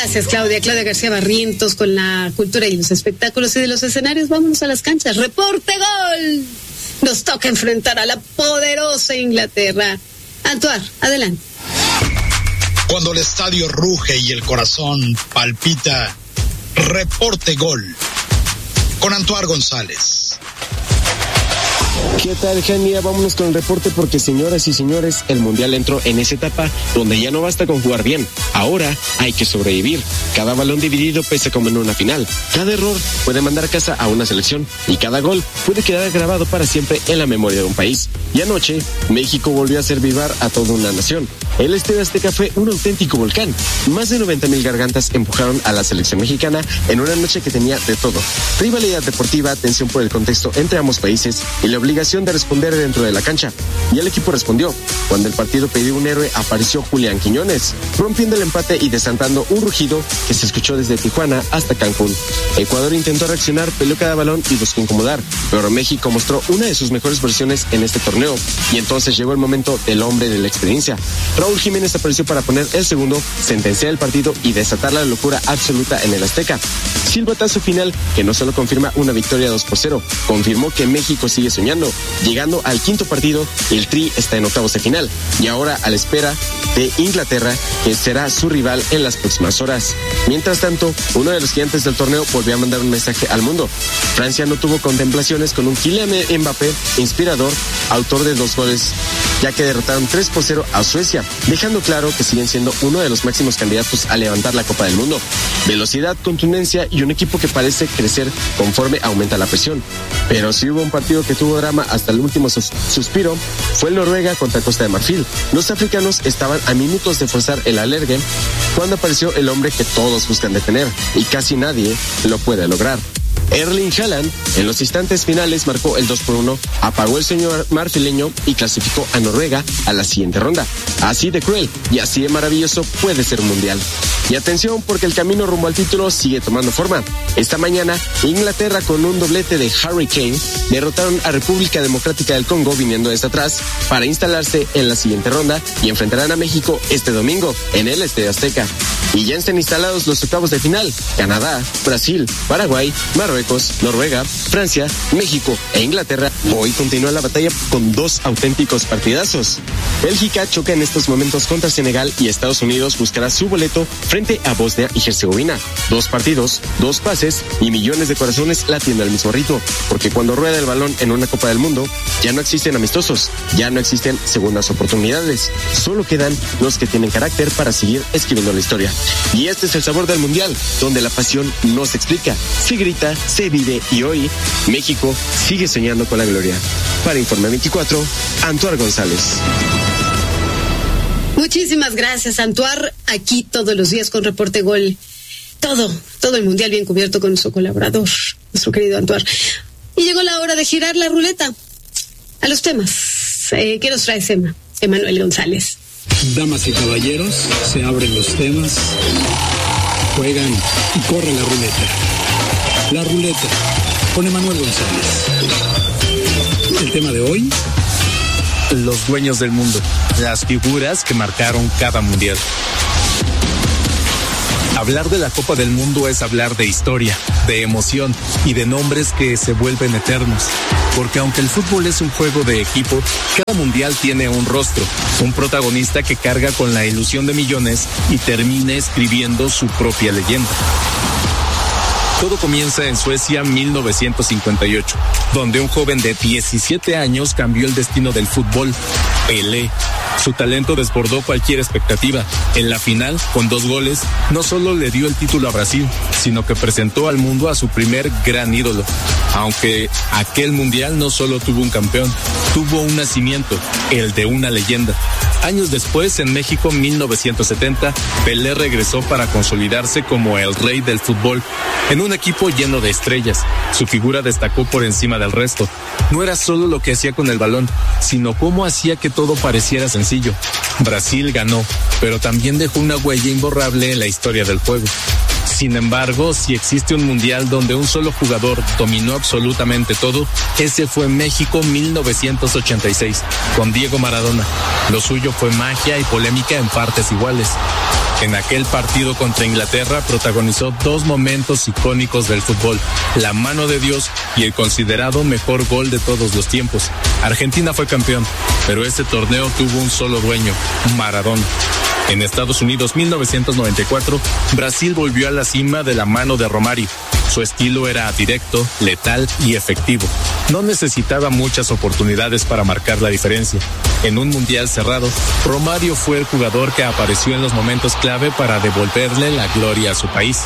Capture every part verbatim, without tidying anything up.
Gracias, Claudia. Claudia García Barrientos con la cultura y los espectáculos y de los escenarios. Vámonos a las canchas. ¡Reporte gol! Nos toca enfrentar a la poderosa Inglaterra. Antoine, adelante. Cuando el estadio ruge y el corazón palpita, reporte gol. Con Antoine González. ¿Qué tal, Jania? Vámonos con el reporte porque, señoras y señores, el Mundial entró en esa etapa donde ya no basta con jugar bien. Ahora hay que sobrevivir. Cada balón dividido pesa como en una final. Cada error puede mandar a casa a una selección y cada gol puede quedar grabado para siempre en la memoria de un país. Y anoche, México volvió a hacer vibrar a toda una nación. El Estadio Azteca fue un auténtico volcán. Más de noventa mil gargantas empujaron a la selección mexicana en una noche que tenía de todo. Rivalidad deportiva, tensión por el contexto entre ambos países y la obligación de responder dentro de la cancha. Y el equipo respondió. Cuando el partido pidió un héroe, apareció Julián Quiñones, rompiendo el empate y desatando un rugido que se escuchó desde Tijuana hasta Cancún. Ecuador intentó reaccionar, peleó cada balón y buscó incomodar, pero México mostró una de sus mejores versiones en este torneo. Y entonces llegó el momento del hombre de la experiencia. Raúl Jiménez apareció para poner el segundo, sentenciar el partido y desatar la locura absoluta en el Azteca. Silbatazo final que no solo confirma una victoria dos por cero, confirmó que México sigue soñando. Llegando al quinto partido, el Tri está en octavos de final y ahora a la espera de Inglaterra, que será su rival en las próximas horas. Mientras tanto, uno de los gigantes del torneo volvió a mandar un mensaje al mundo. Francia no tuvo contemplaciones con un Kylian Mbappé inspirador, autor de dos goles, ya que derrotaron tres por cero a Suecia, dejando claro que siguen siendo uno de los máximos candidatos a levantar la Copa del Mundo. Velocidad, contundencia y un equipo que parece crecer conforme aumenta la presión. Pero si hubo un partido que tuvo drama hasta el último sus- suspiro, fue el Noruega contra Costa de Marfil. Los africanos estaban a minutos de forzar el alergue cuando apareció el hombre que todos buscan detener y casi nadie lo puede lograr. Erling Haaland en los instantes finales marcó el dos por uno, apagó el sueño marfileño y clasificó a Noruega a la siguiente ronda. Así de cruel y así de maravilloso puede ser un mundial. Y atención porque el camino rumbo al título sigue tomando forma. Esta mañana, Inglaterra con un doblete de Harry Kane derrotaron a República Democrática del Congo viniendo desde atrás para instalarse en la siguiente ronda y enfrentarán a México este domingo en el Estadio Azteca. Y ya están instalados los octavos de final. Canadá, Brasil, Paraguay, Marruecos, Noruega, Francia, México e Inglaterra. Hoy continúa la batalla con dos auténticos partidazos. Bélgica choca en estos momentos contra Senegal y Estados Unidos buscará su boleto frente a Bosnia y Herzegovina. Dos partidos, dos pases y millones de corazones latiendo al mismo ritmo. Porque cuando rueda el balón en una Copa del Mundo, ya no existen amistosos, ya no existen segundas oportunidades. Solo quedan los que tienen carácter para seguir escribiendo la historia. Y este es el sabor del Mundial, donde la pasión no se explica, se grita, se vive y hoy México sigue soñando con la gloria. Para Informe veinticuatro, Antoine González. Muchísimas gracias, Antoine. Aquí todos los días con Reporte Gol. Todo, todo el Mundial bien cubierto con nuestro colaborador, nuestro querido Antoine. Y llegó la hora de girar la ruleta a los temas. Eh, ¿Qué nos trae Sema? Emanuel González. Damas y caballeros, se abren los temas, juegan y corre la ruleta. La ruleta con Emanuel González. El tema de hoy: los dueños del mundo, las figuras que marcaron cada mundial. Hablar de la Copa del Mundo es hablar de historia, de emoción y de nombres que se vuelven eternos. Porque aunque el fútbol es un juego de equipo, cada mundial tiene un rostro, un protagonista que carga con la ilusión de millones y termina escribiendo su propia leyenda. Todo comienza en Suecia mil novecientos cincuenta y ocho, donde un joven de diecisiete años cambió el destino del fútbol, Pelé. Su talento desbordó cualquier expectativa. En la final, con dos goles, no solo le dio el título a Brasil, sino que presentó al mundo a su primer gran ídolo. Aunque aquel mundial no solo tuvo un campeón, tuvo un nacimiento, el de una leyenda. Años después, en México mil novecientos setenta, Pelé regresó para consolidarse como el rey del fútbol, en un equipo lleno de estrellas. Su figura destacó por encima del resto. No era solo lo que hacía con el balón, sino cómo hacía que todo pareciera sencillo. Brasil ganó, pero también dejó una huella imborrable en la historia del juego. Sin embargo, si existe un mundial donde un solo jugador dominó absolutamente todo, ese fue México mil novecientos ochenta y seis, con Diego Maradona. Lo suyo fue magia y polémica en partes iguales. En aquel partido contra Inglaterra protagonizó dos momentos icónicos del fútbol, la mano de Dios y el considerado mejor gol de todos los tiempos. Argentina fue campeón, pero este torneo tuvo un solo dueño, Maradona. En Estados Unidos, mil novecientos noventa y cuatro, Brasil volvió a la cima de la mano de Romário. Su estilo era directo, letal y efectivo. No necesitaba muchas oportunidades para marcar la diferencia. En un mundial cerrado, Romário fue el jugador que apareció en los momentos clave para devolverle la gloria a su país.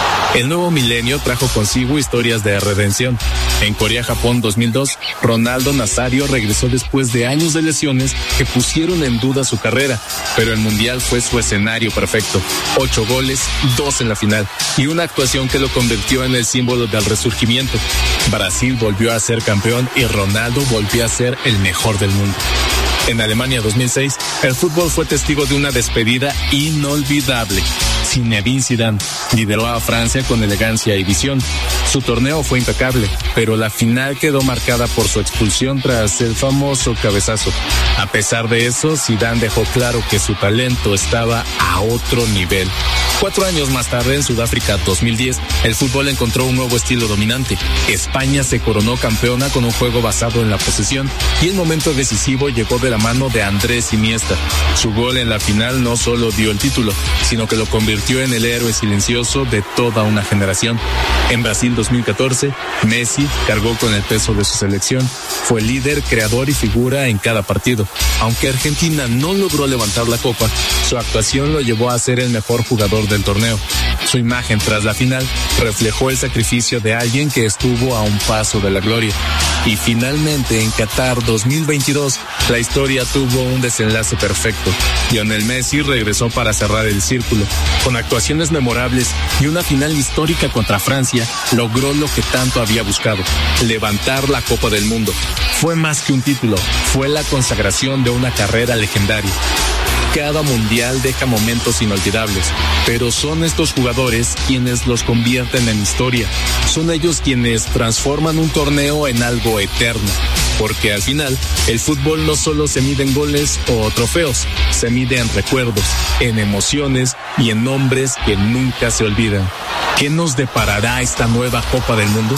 El nuevo milenio trajo consigo historias de redención. En Corea-Japón dos mil dos, Ronaldo Nazario regresó después de años de lesiones que pusieron en duda su carrera, pero el Mundial fue su escenario perfecto. Ocho goles, dos en la final, y una actuación que lo convirtió en el símbolo del resurgimiento. Brasil volvió a ser campeón y Ronaldo volvió a ser el mejor del mundo. En Alemania dos mil seis, el fútbol fue testigo de una despedida inolvidable. Zinedine Zidane lideró a Francia con elegancia y visión. Su torneo fue impecable, pero la final quedó marcada por su expulsión tras el famoso cabezazo. A pesar de eso, Zidane dejó claro que su talento estaba a otro nivel. Cuatro años más tarde, en Sudáfrica dos mil diez, el fútbol encontró un nuevo estilo dominante. España se coronó campeona con un juego basado en la posesión y el momento decisivo llegó de la mano de Andrés Iniesta. Su gol en la final no solo dio el título, sino que lo convirtió en el héroe silencioso de toda una generación. En Brasil dos mil catorce, Messi cargó con el peso de su selección. Fue líder, creador y figura en cada partido. Aunque Argentina no logró levantar la copa, su actuación lo llevó a ser el mejor jugador del torneo. Su imagen tras la final reflejó el sacrificio de alguien que estuvo a un paso de la gloria. Y finalmente en Qatar dos mil veintidós, la historia tuvo un desenlace perfecto. Lionel Messi regresó para cerrar el círculo. Con actuaciones memorables y una final histórica contra Francia, logró lo que tanto había buscado: levantar la Copa del Mundo. Fue más que un título, fue la consagración de una carrera legendaria. Cada mundial deja momentos inolvidables, pero son estos jugadores quienes los convierten en historia. Son ellos quienes transforman un torneo en algo eterno, porque al final el fútbol no solo se mide en goles o trofeos, se mide en recuerdos, en emociones y en nombres que nunca se olvidan. ¿Qué nos deparará esta nueva Copa del Mundo?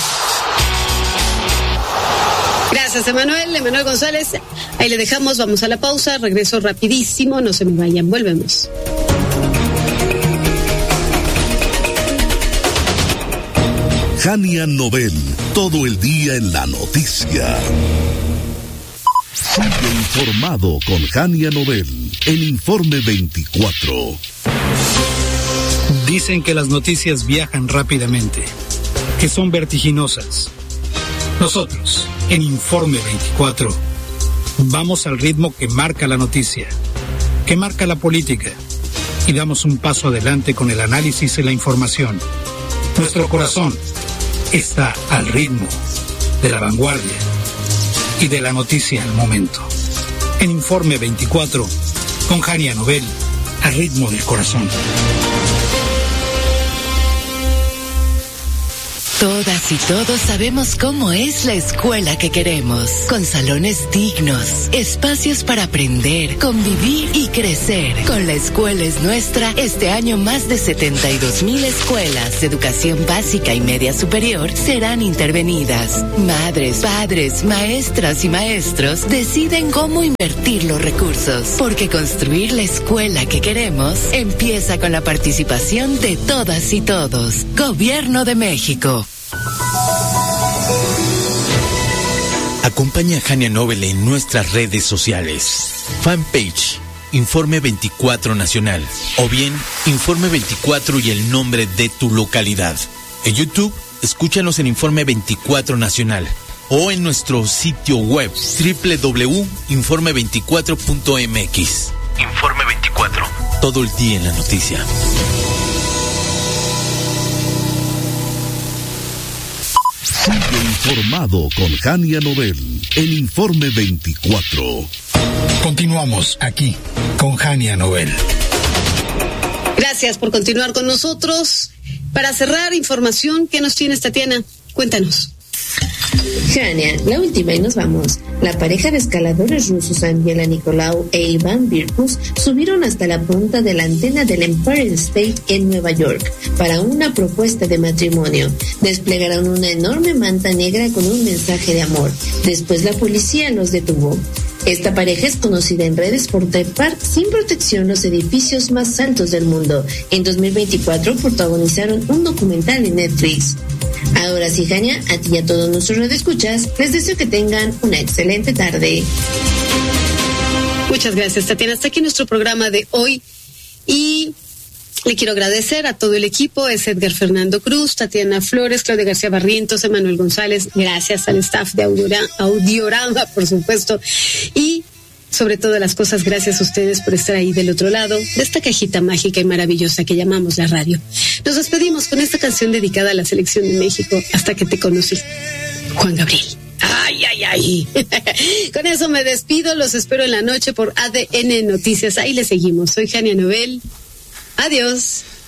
Gracias, Emanuel, Emanuel González. Ahí le dejamos, vamos a la pausa, regreso rapidísimo, no se me vayan, volvemos. Jania Nobel, todo el día en la noticia. Sigue informado con Jania Nobel, en Informe veinticuatro. Dicen que las noticias viajan rápidamente, que son vertiginosas. Nosotros, en Informe veinticuatro, vamos al ritmo que marca la noticia, que marca la política, y damos un paso adelante con el análisis y la información. Nuestro corazón está al ritmo de la vanguardia y de la noticia al momento. En Informe veinticuatro, con Jania Nobel, al ritmo del corazón. Todas y todos sabemos cómo es la escuela que queremos, con salones dignos, espacios para aprender, convivir y crecer. Con La Escuela es Nuestra, este año más de setenta y dos mil escuelas de educación básica y media superior serán intervenidas. Madres, padres, maestras y maestros deciden cómo invertir los recursos, porque construir la escuela que queremos empieza con la participación de todas y todos. Gobierno de México. Acompaña a Jania Nobel en nuestras redes sociales. Fanpage, Informe veinticuatro Nacional. O bien, Informe veinticuatro y el nombre de tu localidad. En YouTube, escúchanos en Informe veinticuatro Nacional. O en nuestro sitio web, doble u doble u doble u punto informe veinticuatro punto m x. Informe veinticuatro. Todo el día en la noticia. Sigue informado con Jania Nobel, en Informe veinticuatro. Continuamos aquí con Jania Nobel. Gracias por continuar con nosotros. Para cerrar, información que nos tienes, Tatiana. Cuéntanos. Jania, la última y nos vamos. La pareja de escaladores rusos Angela Nicolau e Iván Virkus subieron hasta la punta de la antena del Empire State en Nueva York para una propuesta de matrimonio. Desplegaron una enorme manta negra con un mensaje de amor. Después la policía los detuvo. Esta pareja es conocida en redes por trepar sin protección los edificios más altos del mundo. En dos mil veinticuatro protagonizaron un documental en Netflix. Ahora sí, Jania, a ti y a todos nuestros radioescuchas, les deseo que tengan una excelente tarde. Muchas gracias, Tatiana. Hasta aquí nuestro programa de hoy. Y le quiero agradecer a todo el equipo, es Edgar Fernando Cruz, Tatiana Flores, Claudia García Barrientos, Emanuel González, gracias al staff de Audiora, Audiorama, por supuesto, y sobre todas las cosas, gracias a ustedes por estar ahí del otro lado de esta cajita mágica y maravillosa que llamamos la radio. Nos despedimos con esta canción dedicada a la selección de México, Hasta que te conocí, Juan Gabriel. Ay, ay, ay. Con eso me despido, los espero en la noche por A D N Noticias. Ahí le seguimos. Soy Jania Nobel. Adiós.